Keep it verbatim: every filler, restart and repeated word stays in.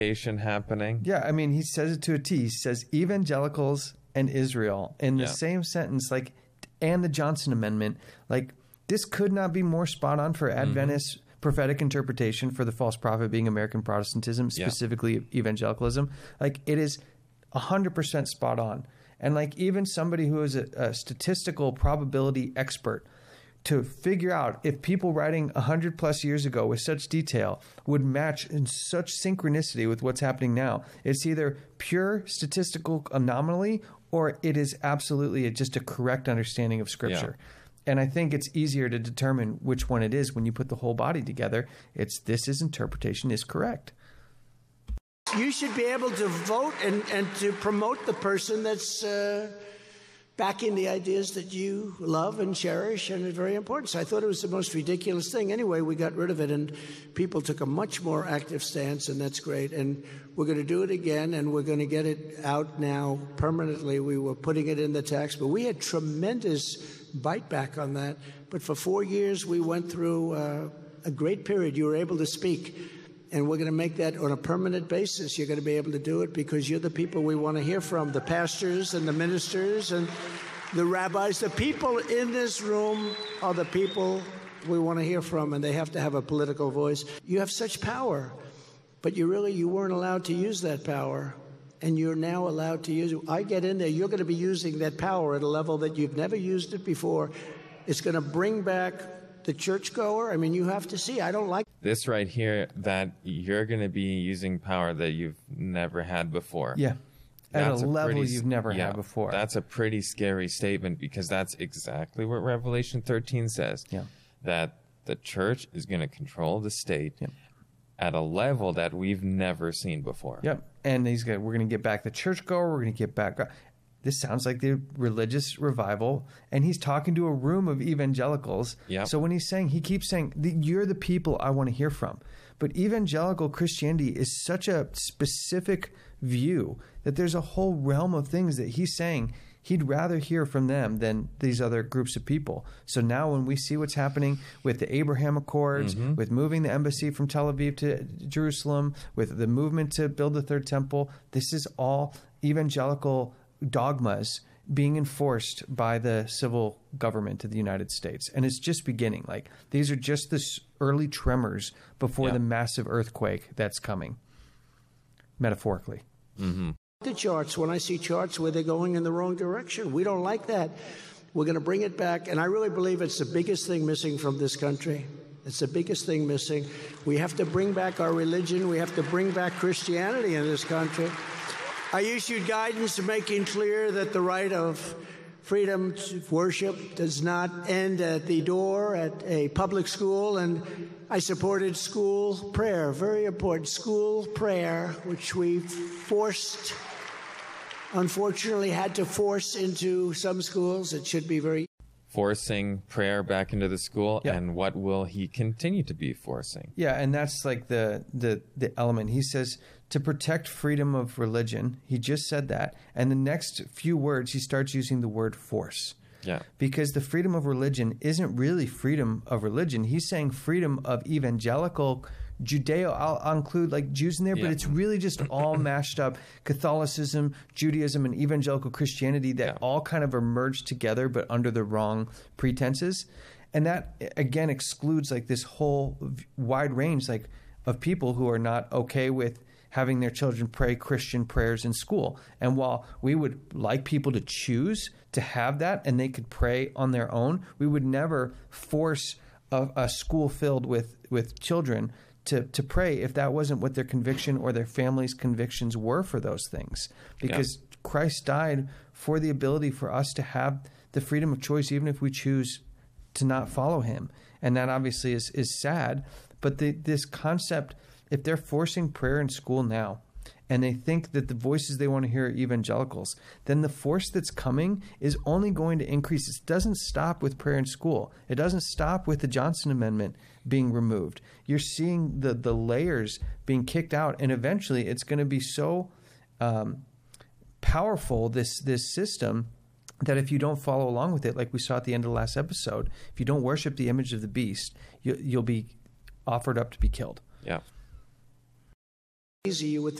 happening. Yeah, I mean, he says it to a T. He says evangelicals and Israel in the Yeah. same sentence, like, and the Johnson Amendment. Like, this could not be more spot on for Adventist mm-hmm. prophetic interpretation for the false prophet being American Protestantism, specifically yeah. evangelicalism. Like, it is one hundred percent spot on. And, like, even somebody who is a, a statistical probability expert to figure out if people writing one hundred plus years ago with such detail would match in such synchronicity with what's happening now. It's either pure statistical anomaly or it is absolutely a, just a correct understanding of Scripture. Yeah. And I think it's easier to determine which one it is when you put the whole body together. It's this is interpretation is correct. You should be able to vote and, and to promote the person that's uh, backing the ideas that you love and cherish, and it's very important. So I thought it was the most ridiculous thing. Anyway, we got rid of it, and people took a much more active stance, and that's great. And we're going to do it again, and we're going to get it out now permanently. We were putting it in the text, but we had tremendous bite back on that. But for four years, we went through uh, a great period. You were able to speak. And we're going to make that on a permanent basis. You're going to be able to do it because you're the people we want to hear from, the pastors and the ministers and the rabbis. The people in this room are the people we want to hear from, and they have to have a political voice. You have such power, but you really, you weren't allowed to use that power, and you're now allowed to use it. I get in there, you're going to be using that power at a level that you've never used it before. It's going to bring back the churchgoer. I mean, you have to see. I don't like this right here, that you're going to be using power that you've never had before. Yeah. At That's a, a level pretty, you've never yeah, had before. That's a pretty scary statement because that's exactly what Revelation thirteen says. Yeah. That the church is going to control the state yeah. at a level that we've never seen before. Yep. And he's going we're going to get back the churchgoer. We're going to get back. This sounds like the religious revival, and he's talking to a room of evangelicals. Yep. So when he's saying, he keeps saying, you're the people I want to hear from. But evangelical Christianity is such a specific view that there's a whole realm of things that he's saying he'd rather hear from them than these other groups of people. So now when we see what's happening with the Abraham Accords, mm-hmm. with moving the embassy from Tel Aviv to Jerusalem, with the movement to build the third temple, this is all evangelical dogmas being enforced by the civil government of the United States. And it's just beginning. Like, these are just the early tremors before yeah. the massive earthquake that's coming, metaphorically. Mm-hmm. The charts, when I see charts where they're going in the wrong direction, we don't like that. We're going to bring it back. And I really believe it's the biggest thing missing from this country. It's the biggest thing missing. We have to bring back our religion. We have to bring back Christianity in this country. I issued guidance making clear that the right of freedom to worship does not end at the door at a public school, and I supported school prayer, very important, school prayer, which we forced, unfortunately had to force into some schools. It should be very... Forcing prayer back into the school, yeah. and what will he continue to be forcing? Yeah, and that's like the, the, the element. He says to protect freedom of religion. He just said that. And the next few words, he starts using the word force. Yeah. Because the freedom of religion isn't really freedom of religion. He's saying freedom of evangelical Judeo. I'll, I'll include like Jews in there, yeah. but it's really just all mashed up. Catholicism, Judaism, and evangelical Christianity that yeah. all kind of are merged together, but under the wrong pretenses. And that, again, excludes like this whole wide range like of people who are not okay with having their children pray Christian prayers in school. And while we would like people to choose to have that and they could pray on their own, we would never force a, a school filled with, with children to, to pray if that wasn't what their conviction or their family's convictions were for those things. Because yeah. Christ died for the ability for us to have the freedom of choice, even if we choose to not follow him. And that obviously is, is sad. But the, this concept, if they're forcing prayer in school now and they think that the voices they want to hear are evangelicals, then the force that's coming is only going to increase. It doesn't stop with prayer in school. It doesn't stop with the Johnson Amendment being removed. You're seeing the, the layers being kicked out, and eventually it's going to be so um, powerful, this this system, that if you don't follow along with it, like we saw at the end of the last episode, if you don't worship the image of the beast, you, you'll be offered up to be killed. Yeah. easy you would think.